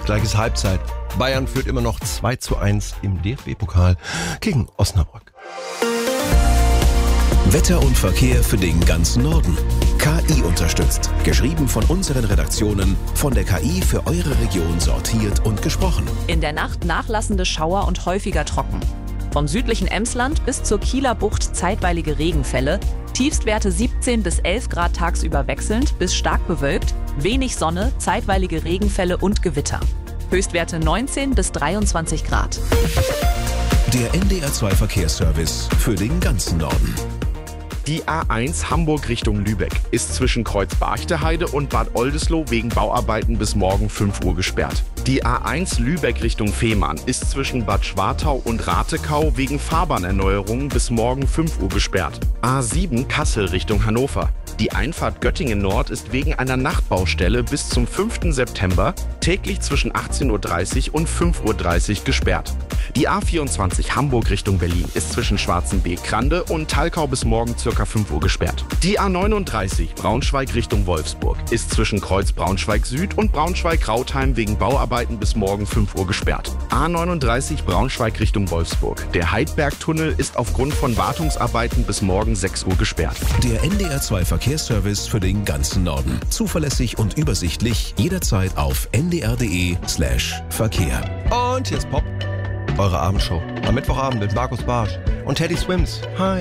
Gleich ist Halbzeit. Bayern führt immer noch 2:1 im DFB-Pokal gegen Osnabrück. Wetter und Verkehr für den ganzen Norden. KI unterstützt. Geschrieben von unseren Redaktionen, von der KI für eure Region sortiert und gesprochen. In der Nacht nachlassende Schauer und häufiger trocken. Vom südlichen Emsland bis zur Kieler Bucht zeitweilige Regenfälle. Tiefstwerte 17 bis 11 Grad tagsüber wechselnd bis stark bewölkt. Wenig Sonne, zeitweilige Regenfälle und Gewitter. Höchstwerte 19 bis 23 Grad. Der NDR2 Verkehrsservice für den ganzen Norden. Die A1 Hamburg Richtung Lübeck ist zwischen Kreuz Barchteheide und Bad Oldesloe wegen Bauarbeiten bis morgen 5 Uhr gesperrt. Die A1 Lübeck Richtung Fehmarn ist zwischen Bad Schwartau und Ratekau wegen Fahrbahnerneuerungen bis morgen 5 Uhr gesperrt. A7 Kassel Richtung Hannover. Die Einfahrt Göttingen Nord ist wegen einer Nachtbaustelle bis zum 5. September täglich zwischen 18:30 Uhr und 5:30 Uhr gesperrt. Die A24 Hamburg Richtung Berlin ist zwischen Schwarzenbeek-Grande und Talkau bis morgen ca. 5 Uhr gesperrt. Die A39 Braunschweig Richtung Wolfsburg ist zwischen Kreuz Braunschweig Süd und Braunschweig-Rautheim wegen Bauarbeiten bis morgen 5 Uhr gesperrt. A39 Braunschweig Richtung Wolfsburg. Der Heidbergtunnel ist aufgrund von Wartungsarbeiten bis morgen 6 Uhr gesperrt. Der NDR2 Verkehrsservice für den ganzen Norden. Zuverlässig und übersichtlich, jederzeit auf ndr.de/Verkehr. Und hier ist Pop, eure Abendshow. Am Mittwochabend mit Markus Barsch und Teddy Swims. Hi.